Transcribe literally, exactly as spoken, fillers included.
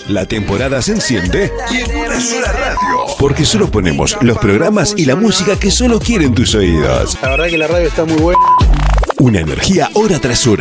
La temporada se enciende y en una sola radio. Porque solo ponemos los programas y la música que solo quieren tus oídos. La verdad que la radio está muy buena. Una energía hora tras hora.